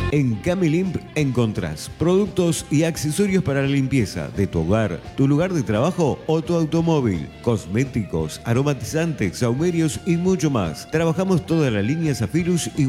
En Camilimp encontrás productos y accesorios para la limpieza de tu hogar, tu lugar de trabajo o tu automóvil, cosméticos, aromatizantes, saumerios y mucho más. Trabajamos toda la línea Zafirus y